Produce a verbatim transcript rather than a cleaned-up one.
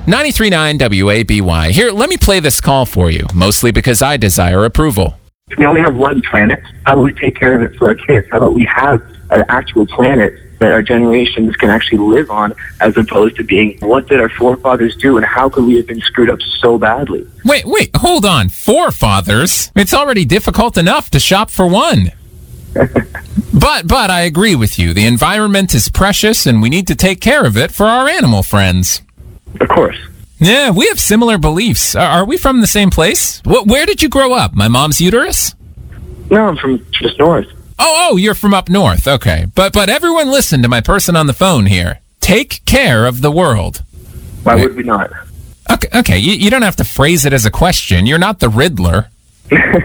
ninety-three point nine W A B Y. Here, let me play this call for you, mostly because I desire approval. We only have one planet. How do we take care of it for our kids? How about we have an actual planet that our generations can actually live on, as opposed to being, what did our forefathers do and how could we have been screwed up so badly? Wait, wait, hold on. Forefathers? It's already difficult enough to shop for one. But, but I agree with you. The environment is precious and we need to take care of it for our animal friends. Of course. Yeah, we have similar beliefs. Are, are we from the same place? Wh- where did you grow up? My mom's uterus? No, I'm from just north. Oh, oh, you're from up north. Okay. But but everyone listen to my person on the phone here. Take care of the world. Why would we not? Okay, okay. You, you don't have to phrase it as a question. You're not the Riddler.